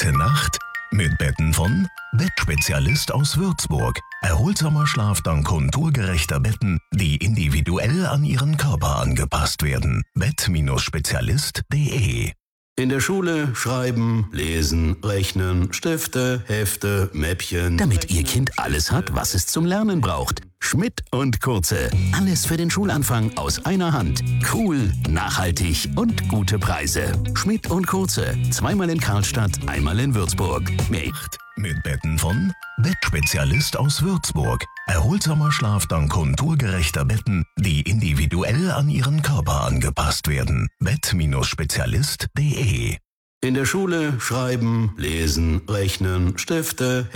Gute Nacht mit Betten von Bettspezialist aus Würzburg. Erholsamer Schlaf dank konturgerechter Betten, die individuell an Ihren Körper angepasst werden. Bett-spezialist.de. In der Schule schreiben, lesen, rechnen, Stifte, Hefte, Mäppchen. Damit Ihr Kind alles hat, was es zum Lernen braucht. Schmidt und Kurze. Alles für den Schulanfang aus einer Hand. Cool, nachhaltig und gute Preise. Schmidt und Kurze. Zweimal in Karlstadt, einmal in Würzburg. Mit Betten von Bettspezialist aus Würzburg. Erholsamer Schlaf dank konturgerechter Betten, die individuell an Ihren Körper angepasst werden. Bett-spezialist.de. In der Schule schreiben, lesen, rechnen, Stifte,